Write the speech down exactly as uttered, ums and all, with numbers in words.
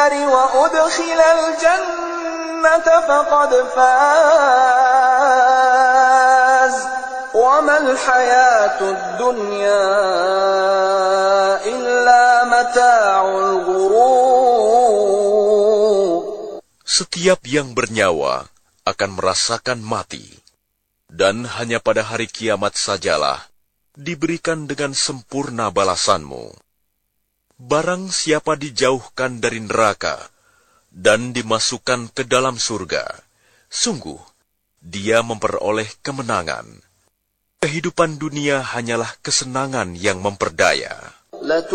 وأدخل الجنة فقد فاز وما الحياة الدنيا إلا متاع الغرور. Setiap yang bernyawa akan merasakan mati, dan hanya pada hari kiamat sajalah diberikan dengan sempurna balasanmu. Barang siapa dijauhkan dari neraka dan dimasukkan ke dalam surga, sungguh dia memperoleh kemenangan. Kehidupan dunia hanyalah kesenangan yang memperdaya.